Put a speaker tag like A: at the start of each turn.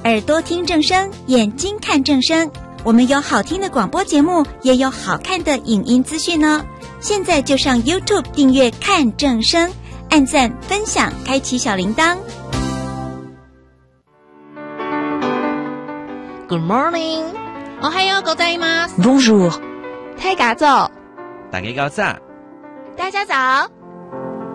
A: 耳朵听正声，眼睛看正声。我们有好听的广播节目，也有好看的影音资讯哦。现在就上 YouTube 订阅看正声，按赞分享，开启小铃铛。
B: Good morning， おはようございます。
C: Bonjour，
B: 太嘎早，
D: 大家早。
B: 大家早。